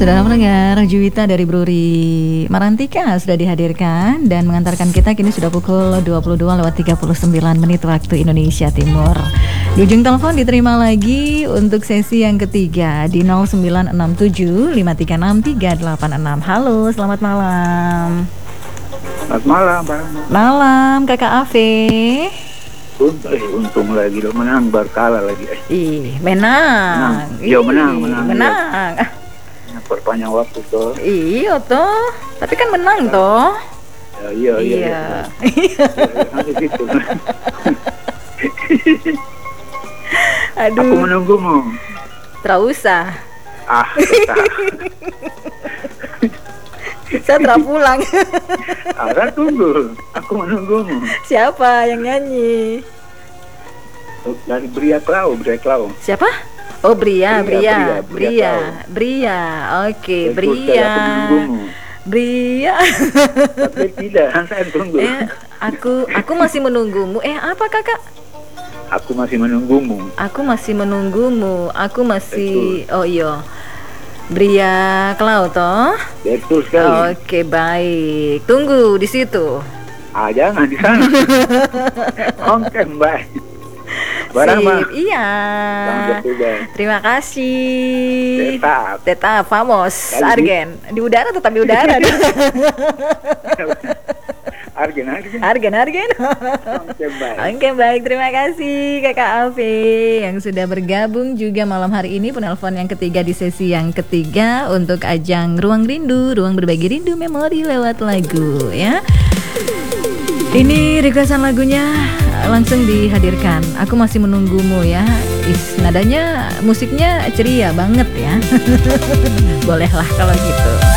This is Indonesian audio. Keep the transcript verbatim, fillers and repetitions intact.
Saudara pendengar, Juwita dari Bruri Marantika sudah dihadirkan dan mengantarkan kita kini sudah pukul dua puluh dua lewat tiga puluh sembilan menit waktu Indonesia Timur. Di ujung telepon diterima lagi untuk sesi yang ketiga di nol sembilan enam tujuh lima tiga enam tiga delapan enam. Halo, selamat malam. Selamat malam, Bang. Malam, Kakak Ave. Untung, eh, untung lagi lo menang, berkala lagi. Eh. Ih, menang. Menang. Iya, menang, menang. Menang. Ya. Perpanjang waktu toh. Iya toh, tapi kan menang toh. Ya, iya, iya. Iya. Iya, nanti gitu. Aduh. Aku menunggumu. Tidak usah. Ah, tetap. Saya tidak pulang. Ada tunggu. Aku menunggumu. Siapa yang nyanyi? Dari Bria Klau, Bria Klau. Siapa? Oh, Bria, Bria, Bria, Bria, Bria, Bria. Oke, Bria. Aku menunggumu. Bria. Tapi tidak, saya tunggu. Eh, aku, aku masih menunggumu. Eh, apa kakak? Aku masih menunggumu. Aku masih menunggumu. Aku masih. Betul. Oh iya. Bria Klau toh? Betul sekali. Oke, baik. Tunggu di situ. Ah, jangan di sana. Oke, baik. Barang mah. Iya. Terima kasih. Tetap. Tetap famos. Argen. Di udara tetap di udara. Argen, Argen. Argen, Argen. Oke, baik. Oke, baik. Terima kasih Kakak Alfi yang sudah bergabung juga malam hari ini, penelpon yang ketiga di sesi yang ketiga untuk ajang Ruang Rindu, ruang berbagi rindu memori lewat lagu ya. Ini requestan lagunya langsung dihadirkan. Aku masih menunggumu ya. Is, nadanya musiknya ceria banget ya. Bolehlah kalau gitu.